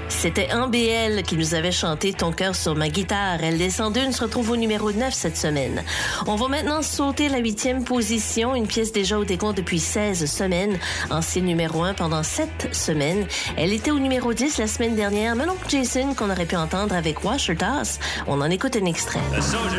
C'était MBL qui nous avait chanté Ton cœur sur ma guitare. Elle descend d'une, se retrouve au numéro 9 cette semaine. On va maintenant sauter la 8e position, une pièce déjà au décompte depuis 16 semaines, ancien numéro 1 pendant 7 semaines. Elle était au numéro 10 la semaine dernière, mais non, Jason qu'on aurait pu entendre avec Washer Toss. On en écoute un extrait.